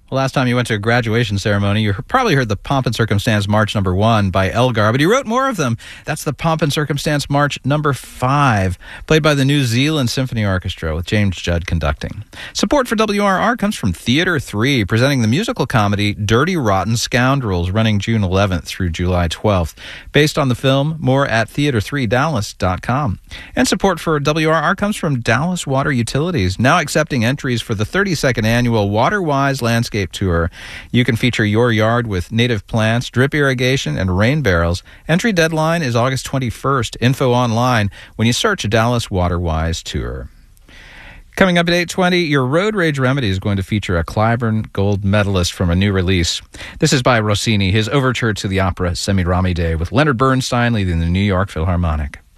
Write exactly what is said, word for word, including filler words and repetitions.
Last time you went to a graduation ceremony, you probably heard the Pomp and Circumstance March number one by Elgar, but he wrote more of them. That's the Pomp and Circumstance March number five, played by the New Zealand Symphony Orchestra with James Judd conducting. Support for W R R comes from Theater three, presenting the musical comedy Dirty Rotten Scoundrels, running June eleventh through July twelfth. Based on the film, more at theater three dallas dot com. And support for W R R comes from Dallas Water Utilities, now accepting entries for the thirty-second annual WaterWise Landscape Tour. You can feature your yard with native plants, drip irrigation, and rain barrels. Entry deadline is August twenty-first. Info online when you search Dallas WaterWise Tour. Coming up at eight twenty, your Road Rage Remedy is going to feature a Cliburn Gold medalist from a new release. This is by Rossini, his overture to the opera Semiramide, with Leonard Bernstein leading the New York Philharmonic.